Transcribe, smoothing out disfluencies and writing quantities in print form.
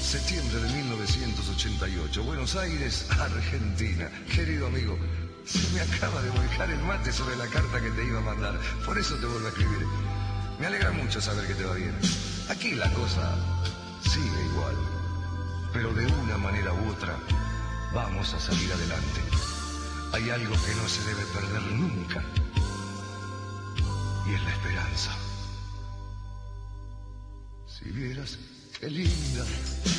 Septiembre de 1988, Buenos Aires, Argentina. Querido amigo, se me acaba de volcar el mate sobre la carta que te iba a mandar. Por eso te vuelvo a escribir. Me alegra mucho saber que te va bien. Aquí la cosa sigue igual. Pero de una manera u otra, vamos a salir adelante. Hay algo que no se debe perder nunca. Y es la esperanza. Si vieras qué linda